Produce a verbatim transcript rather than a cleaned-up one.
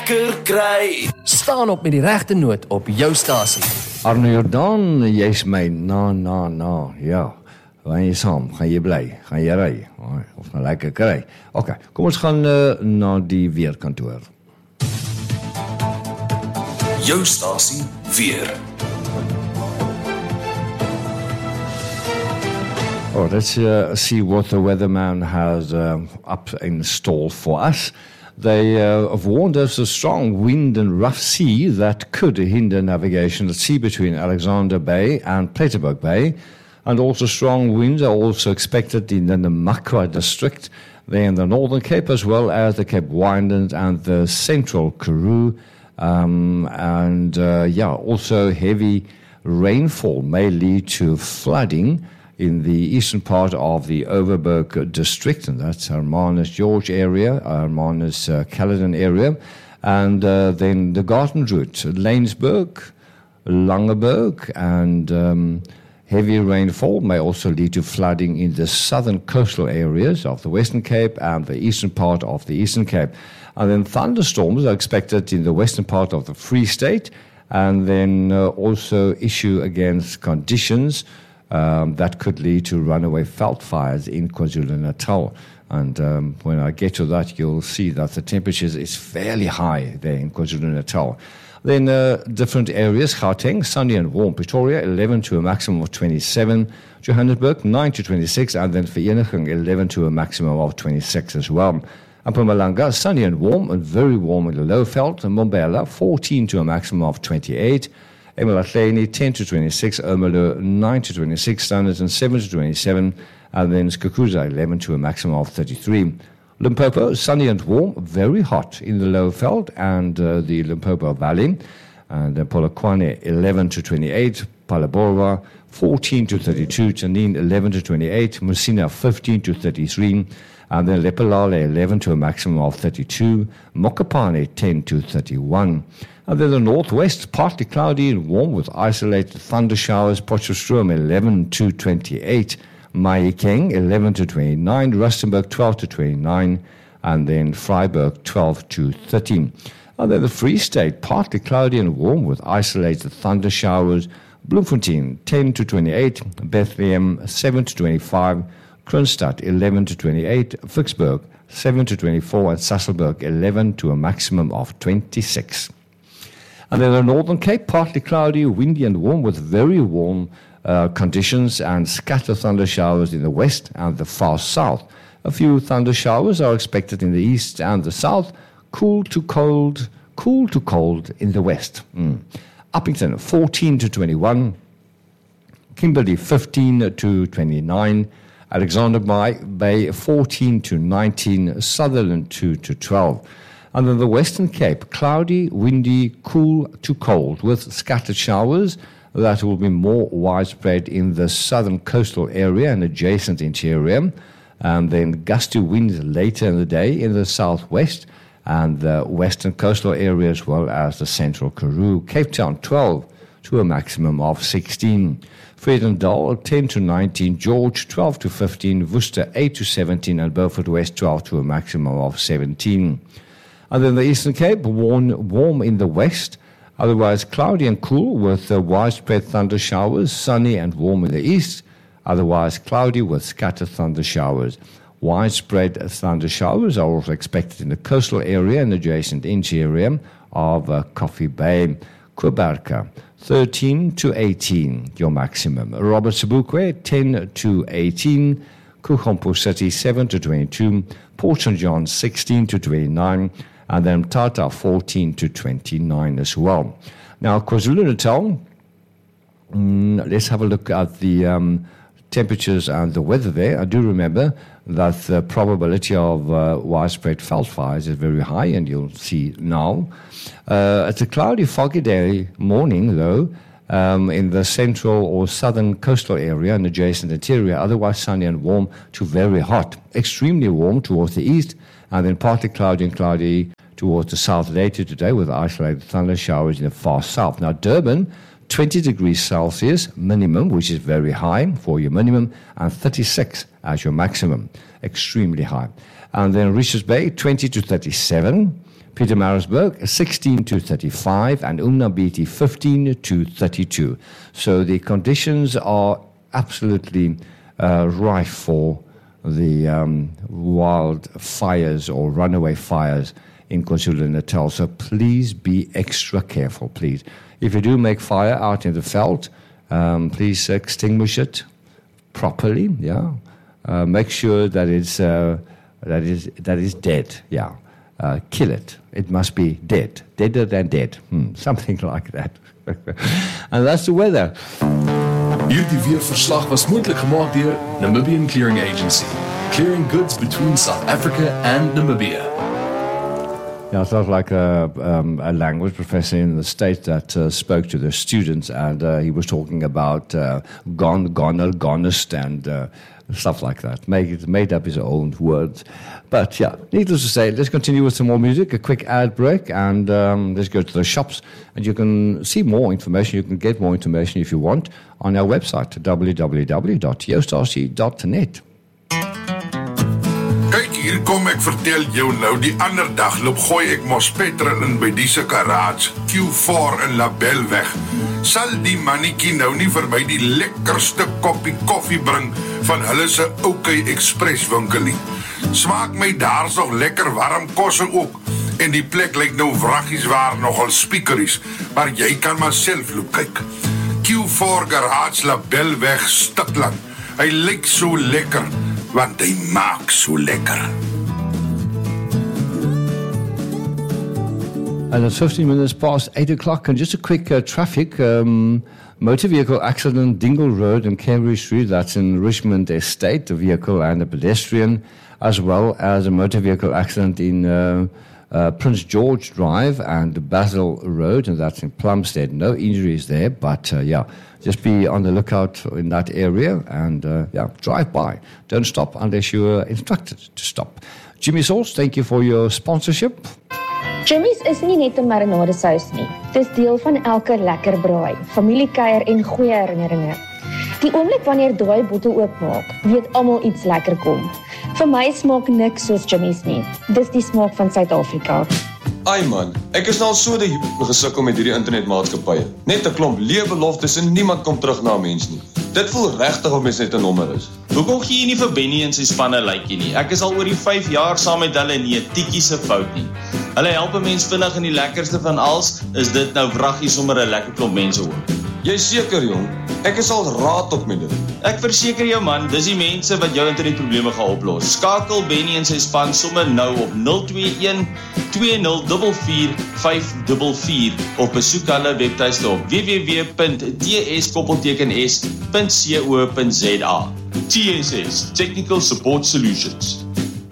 lekker kry. Staan op met die regte noot op jou stasie. Arno Jordaan, jy's my na, na, na, ja. Gaan jy saam, gaan jy bly, gaan jy ry, of gaan lekker kry. Ok, kom ons gaan uh, na die weerkantoor. Jou stasie weer. Oh, let's uh, see what the weatherman has uh, up in store for us. They uh, have warned us of strong wind and rough sea that could hinder navigation at sea between Alexander Bay and Pletterberg Bay. And also strong winds are also expected in the Namakwa district, there in the Northern Cape, as well as the Cape Winelands and the Central Karoo. Um, and uh, yeah, also heavy rainfall may lead to flooding in the eastern part of the Overberg district, and that's Hermanus George area, Hermanus uh, Caledon area, and uh, then the Garden Route, Lanesburg, Langeberg, and um, heavy rainfall may also lead to flooding in the southern coastal areas of the Western Cape and the eastern part of the Eastern Cape. And then thunderstorms are expected in the western part of the Free State, and then uh, also issue against conditions Um, that could lead to runaway veld fires in KwaZulu-Natal. And um, when I get to that, you'll see that the temperatures is fairly high there in KwaZulu-Natal. Then uh, different areas, Gauteng, sunny and warm. Pretoria, eleven to a maximum of twenty-seven. Johannesburg, nine to twenty-six. And then Vereeniging, eleven to a maximum of twenty-six as well. Mpumalanga, sunny and warm, and very warm in the Lowveld. And Mbombela, fourteen to a maximum of twenty-eight. eMalahleni, ten to twenty-six, Ermelo, nine to twenty-six, Standerton, seven to twenty-seven, and then Skukuza, eleven to a maximum of thirty-three. Limpopo, sunny and warm, very hot in the Lowveld and uh, the Limpopo Valley. And then Polokwane, eleven to twenty-eight, Palabora, fourteen to thirty-two, Tanin, eleven to twenty-eight, Musina, fifteen to thirty-three, and then Lepelale, eleven to a maximum of thirty-two, Mokopane, ten to thirty-one. And then the northwest, partly cloudy and warm with isolated thunder showers. Potchefstroom, eleven to twenty-eight. Mahikeng, eleven to twenty-nine. Rustenburg, twelve to twenty-nine. And then Freiburg, twelve to thirteen. And then the Free State, partly cloudy and warm with isolated thunder showers. Bloemfontein, ten to twenty-eight. Bethlehem, seven to twenty-five. Kroonstad, eleven to twenty-eight. Vicksburg, seven to twenty-four. And Sasolburg, eleven to a maximum of twenty-six. And then the Northern Cape, partly cloudy, windy and warm with very warm uh, conditions and scattered thunder showers in the west and the far south. A few thunder showers are expected in the east and the south. Cool to cold, cool to cold in the west. Mm. Uppington, fourteen to twenty-one. Kimberley, fifteen to twenty-nine. Alexander Bay, fourteen to nineteen. Sutherland, two to twelve. And then the Western Cape, cloudy, windy, cool to cold with scattered showers that will be more widespread in the southern coastal area and adjacent interior. And then gusty winds later in the day in the southwest and the western coastal area as well as the central Karoo. Cape Town, twelve to a maximum of sixteen. Vredendal, ten to nineteen. George, twelve to fifteen. Worcester, eight to seventeen. And Beaufort West, twelve to a maximum of seventeen. And then the Eastern Cape, warm, warm in the west, otherwise cloudy and cool with uh, widespread thunder showers, sunny and warm in the east, otherwise cloudy with scattered thunder showers. Widespread thunder showers are also expected in the coastal area and adjacent interior of uh, Coffee Bay. Kubarka, thirteen to eighteen, your maximum. Robert Sobukwe, ten to eighteen. Kuchompo City, seven to twenty-two. Port Saint John, sixteen to twenty-nine. And then Tata, fourteen to twenty-nine as well. Now, KwaZulu-Natal, mm, let's have a look at the um, temperatures and the weather there. I do remember that the probability of uh, widespread veld fires is very high, and you'll see now. Uh, it's a cloudy, foggy day morning, though, um, in the central or southern coastal area and adjacent interior, otherwise sunny and warm to very hot. Extremely warm towards the east, and then partly cloudy and cloudy towards the south later today with isolated thunder showers in the far south. Now, Durban, twenty degrees Celsius minimum, which is very high for your minimum, and thirty-six as your maximum, extremely high. And then Richards Bay, twenty to thirty-seven. Pietermaritzburg sixteen to thirty-five, and Umnambiti fifteen to thirty-two. So the conditions are absolutely uh, rife for the um, wildfires or runaway fires in KwaZulu-Natal. So please be extra careful, please. If you do make fire out in the veld, um, please extinguish it properly, yeah. Uh, make sure that it's uh, that is that is dead, yeah. Uh, kill it. It must be dead, deader than dead, hmm, something like that. And that's the weather. Hierdie weerverslag was moontlik gemaak deur Namibian Clearing Agency, clearing goods between South Africa and Namibia. Yeah, it felt like a, um, a language professor in the state that uh, spoke to the students, and uh, he was talking about uh, gon, goner, gonest, and uh, stuff like that. Made, made up his own words. But yeah, needless to say, let's continue with some more music, a quick ad break, and um, let's go to the shops. And you can see more information, you can get more information if you want on our website, w w w dot joost r c dot net. Kyk, hier kom ek vertel jou nou, die ander dag loop gooi ek mos petrol in by die garage, Q four in Labelweg. Sal die mannetjie nou nie vir my die lekkerste koppie koffie bring van hulle se OK Express winkelie. Smaak my daar so lekker warm kosse ook, en die plek lyk nou wraggies waar nogal speakeries, maar jy kan maar self loop kyk. Q four Garage Labelweg, Stadland. Hy lyk so lekker, want hy maak so lekker. And it's fifteen minutes past eight o'clock, and just a quick uh, traffic um, motor vehicle accident, Dingle Road and Cambridge Street, that's in Richmond Estate, a vehicle and a pedestrian, as well as a motor vehicle accident in uh, uh, Prince George Drive and Basil Road, and that's in Plumstead. No injuries there, but uh, yeah, just be on the lookout in that area, and uh, yeah, drive by. Don't stop unless you're instructed to stop. Jimmy Sauce, thank you for your sponsorship. Jimmy's is nie net 'n marinade sous nie. Dis deel van elke lekker braai, familiekuier en goeie herinneringe. Die oomblik wanneer daai bottel oopmaak, weet almal iets lekker kom. Vir my smaak niks soos Jimmy's nie. Dis die smaak van Suid-Afrika. Ai man, ek is nou al so die gesukkel met hierdie internetmaatskappye. Net 'n klomp leë beloftes en niemand kom terug na 'n mens nie. Dit voel regtig of mens net 'n nommer is. Hoekom gee jy nie vir Benny en sy spanne lykie nie? Ek is al oor die vyf jaar saam met hulle, nie 'n tikkie se fout nie. Hulle help 'n mens vinnig, en die lekkerste van alles is dit nou wraggie sommer 'n lekker klomp mense ook. Jy seker jong, ek is al raad op met dit. Ek verseker jou man, dis die mense wat jou internetprobleme gaan oplos. Skakel Benny en sy span sommer nou op nul twee een twee nul vier vier vyf vier vier of besoek hulle webtuiste op w w w punt t s s punt co punt za. T S S, Technical Support Solutions.